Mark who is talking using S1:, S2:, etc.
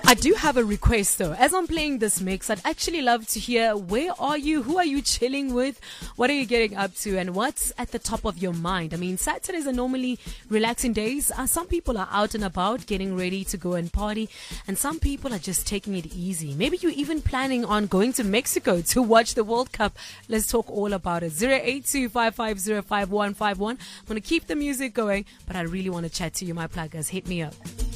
S1: I do have a request though. As I'm playing this mix, I'd actually love to hear, where are you? Who are you chilling with? What are you getting up to? And what's at the top of your mind? I mean, Saturdays are normally relaxing days. Some people are out and about getting ready to go and party. And some people are just taking it easy. Maybe you're even planning on going to Mexico to watch the World Cup. Let's talk all about it. 082-550-5151. I'm going to keep the music going, but I really want to chat to you, my pluggers. Hit me up.